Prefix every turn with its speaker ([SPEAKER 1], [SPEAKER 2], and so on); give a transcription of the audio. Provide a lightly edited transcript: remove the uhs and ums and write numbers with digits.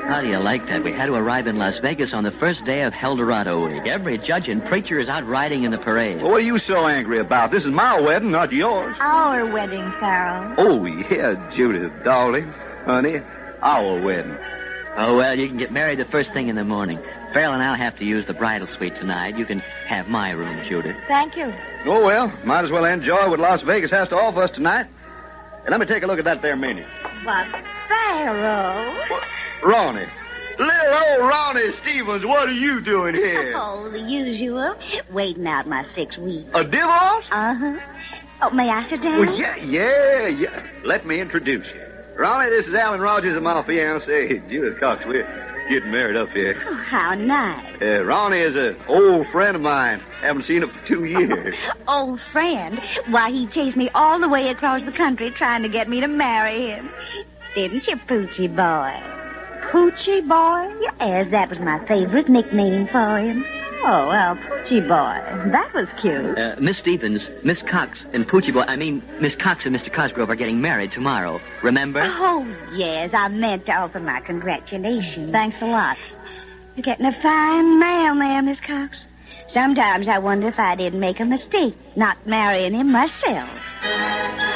[SPEAKER 1] How do you like that? We had to arrive in Las Vegas on the first day of Eldorado Week. Every judge and preacher is out riding in the parade.
[SPEAKER 2] Well, what are you so angry about? This is my wedding, not yours.
[SPEAKER 3] Our wedding, Farrell.
[SPEAKER 2] Oh, yeah, Judith, darling. Honey, our wedding.
[SPEAKER 1] Oh, well, you can get married the first thing in the morning. Farrell and I'll have to use the bridal suite tonight. You can have my room, Judith.
[SPEAKER 3] Thank you.
[SPEAKER 2] Oh, well, might as well enjoy what Las Vegas has to offer us tonight. And let me take a look at that there menu.
[SPEAKER 3] But, Farrell...
[SPEAKER 2] Ronnie. Little old Ronnie Stevens, what are you doing here?
[SPEAKER 3] Oh, the usual. Waiting out my 6 weeks.
[SPEAKER 2] A divorce?
[SPEAKER 3] Uh-huh. Oh, may I sit down?
[SPEAKER 2] Well, yeah. Let me introduce you. Ronnie, this is Alan Rogers and my fiancée, Judith Cox. We're getting married up here.
[SPEAKER 3] Oh, how nice.
[SPEAKER 2] Ronnie is an old friend of mine. Haven't seen him for 2 years.
[SPEAKER 3] Old friend? Why, he chased me all the way across the country trying to get me to marry him. Didn't you, Poochie boy? Poochie boy? Yes, that was my favorite nickname for him. Oh, well, Poochie boy. That was cute.
[SPEAKER 1] Miss Stevens, Miss Cox, and Poochie Boy, Miss Cox and Mr. Cosgrove are getting married tomorrow. Remember?
[SPEAKER 3] Oh, yes. I meant to offer my congratulations.
[SPEAKER 4] Thanks a lot.
[SPEAKER 3] You're getting a fine man there, Miss Cox. Sometimes I wonder if I didn't make a mistake not marrying him myself.